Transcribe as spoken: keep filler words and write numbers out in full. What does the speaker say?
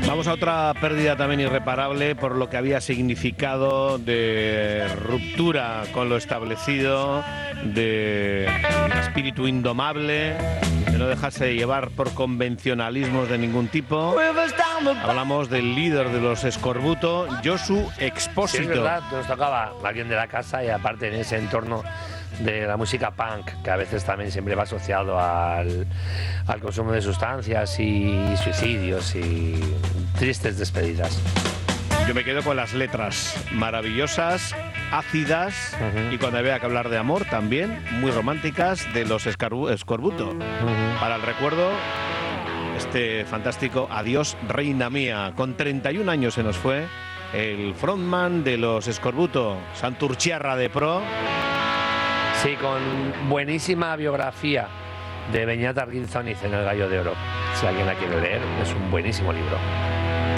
Vamos a otra pérdida también irreparable por lo que había significado de ruptura con lo establecido, de espíritu indomable, de no dejarse llevar por convencionalismos de ningún tipo. Hablamos del líder de los Escorbuto, Josu Expósito. Sí, es verdad, nos tocaba alguien de la casa y aparte en ese entorno de la música punk, que a veces también siempre va asociado al, al consumo de sustancias y suicidios y tristes despedidas. Yo me quedo con las letras maravillosas, ácidas, Uh-huh. y cuando había que hablar de amor también, muy románticas, de los Escarbu- Escorbuto. Uh-huh. Para el recuerdo, este fantástico Adiós, Reina Mía. Con treinta y un años se nos fue el frontman de los Escorbuto, Santurchiarra de Pro. Sí, con buenísima biografía de Beñat Arguinzoniz en El Gallo de Oro. Si alguien la quiere leer, es un buenísimo libro.